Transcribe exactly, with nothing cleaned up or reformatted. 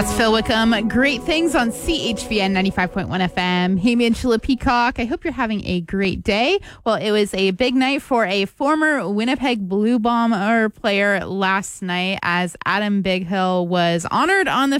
That's Phil Wickham. Great things on C H V N ninety-five point one F M. Hey, Angela Peacock. I hope you're having a great day. Well, it was a big night for a former Winnipeg Blue Bomber player last night as Adam Bighill was honored on the